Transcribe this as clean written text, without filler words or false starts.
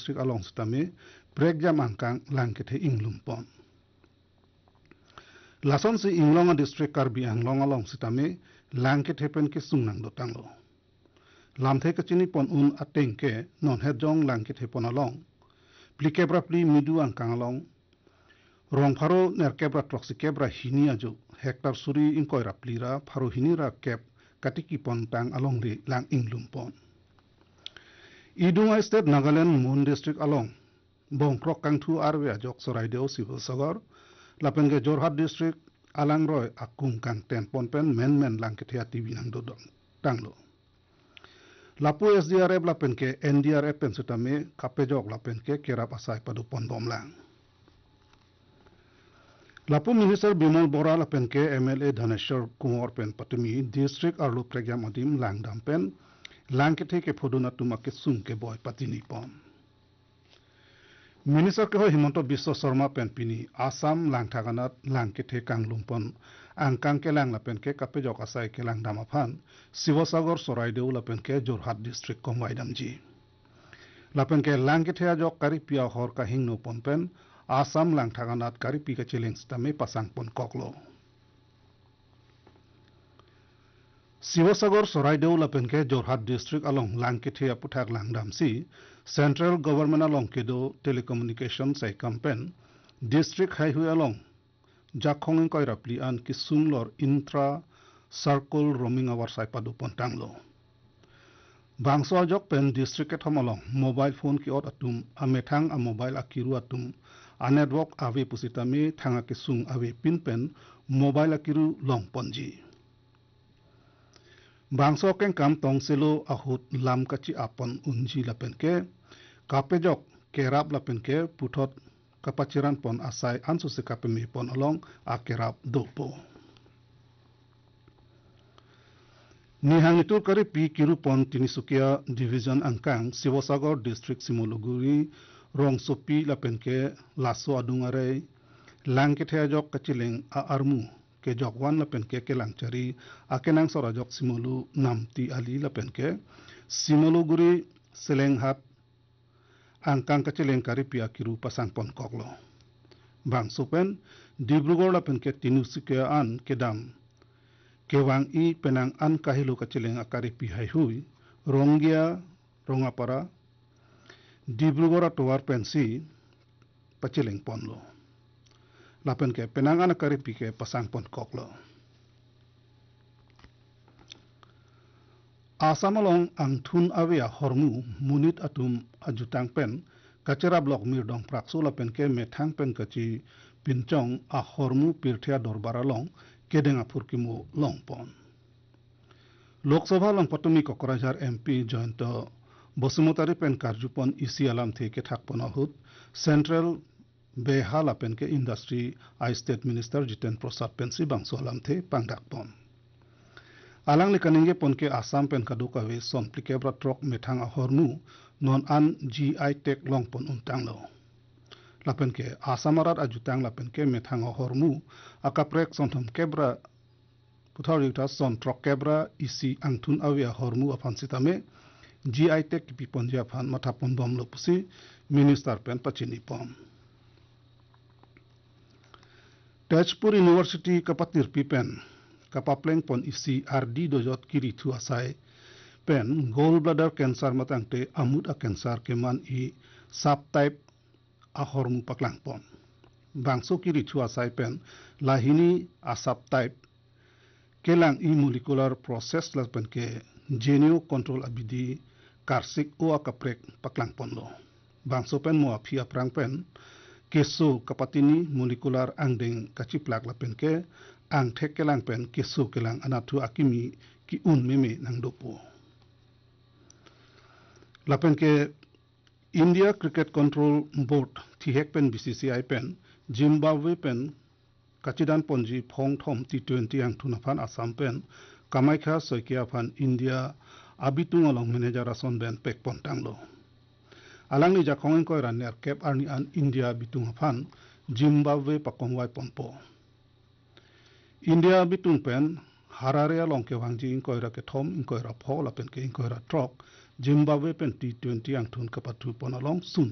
district along sitame breakjam angkang langkethe inglumpon lason si inglonga district Karbi Anglong along sitame langkethe pen ke sungnang dotanglo lamthe kachini pon un atengke non hejong langkethe pon along plikebra pli midu angkang along rong pharo ner kebra troksi kebra hini aju hektar suri inkoi raplira pharo hini ra kep katiki pon tang along ri lang inglum pon Idunga State Nagaland Mon District along bongkrok kangthu arwe ajok soraideo civil sagor lapenge Jorhat District alangroy akung kang ten pon pen men langkethia TV nang dodong tanglo lapu SDRF lapenke NDRF pen sutame kapejok lapenke kerap asai padu pon bomlang Lapu Minister Bimal Bora lapenke MLA Dhaneshwar Kumar pen patumi district arlu pregyam adim langdam pen langkethe ke phoduna tumake sungke boy patini pon Minister ke Himanta Biswa Sharma pen pini Assam langthaganat langkethe kanglumpon angkang ke lang lapenke kapejok asai ke langdam aphan Sivasagar Soraideu lapenke Jorhat district komwaidamji lapenke langkethe ajok kari pia hor ka hingno pon pen Assam langthaganat kari pika chileng stame pasang pon koklo Sivasagar Soraideu lapenke Jorhat district along langkethe aputhak langdam si central government along kedo telecommunication sai campaign district highway along jakhong koi rapli an kisunglor intra circle roaming hour sai padu pontanglo bangso ajok pen district ke thamalong mobile phone ki ot atum amethang a mobile akiru atum a network ave pusitame thanga kisung ave pin pen mobile akiru long ponji bangso keng kam tongselo ahut lam kachi apon unji lapenke kapejok kerap lapenke puthot kapachiran pon asai ansu se kapemi pon along a kerap dopo Nihang itur kari pi kiru pon Tinisukia division angkang Sivasagar district Simoluguri rong sopi lapenke laso adungare langkethe ajok kachileng a armu ke jokwan lapenke ke langchari akenang sorajok Simolu namti ali lapenke Simoluguri selenghat angkang kachileng kari pia kiru pasang pon koklo bang sopen Dibrugarh lapenke Tinisukia an kedam Kewang i penang an kahilo kachileng akari pihai hui Rongia Rongapara Dibrugarh towar pensi pachileng ponlo lapen ke penang an akari pike pasang pon koklo Asamalong ang thun avia hormu munit atum ajutang pen kachera blok mirdong prakso lapen ke methang pen kachi pinchong a hormu pirthia dorbaralong Kedenga Purkimo Longpon Lok Sabha long patumi Kokrajhar MP joint Bosumotari pen Karjupon isi alam theke thakpon ahut Central Behala pen ke Industry I State Minister Jiten Prasad pensi bangso alam the pangdakpon Alang likaninge pon ke Assam pen kadukawe son plikebra trok methang ahormu non an GI Tech Longpon untanglo lapen ke asamarat ajutang lapen ke methang hormu akaprek sonthom kebra puthari uta son trok kebra isi angthun awia hormu afan sitame GI Tech piponja phan mathapon bom lopusi minister pen pachini pom Tezpur University kapatir pipen kapapleng pon isi RD dojot kiri thu asai pen gallbladder cancer matangte amut a cancer ke man I subtype ahormu paklang pon bangso kiri thua sai pen lahini asap type kelang I molecular process la pen ke genio control abidi karsik o akaprek paklang pon lo bangso pen mo aphi aprang pen keso kapatini molecular angdeng kachiplak la pen ke ang thek kelang pen keso kelang anathu akimi ki un meme nang dopo la pen ke India Cricket Control Board Thihek pen BCCI pen Zimbabwe pen Kachidan Ponji Phong Thom T20 ang thunaphan Assam pen Kamaikha Soikia phan India abitung along manager ason ben pek pontanglo alangni jakhong ko ran ner kep arni an India bitung phan Zimbabwe pakongwai pompo India bitung pen Harare along ke wangji inkoira ke thom inkoira phola pen ke inkoira trok Zimbabwe pen T20 ang thun kapathu pon along sun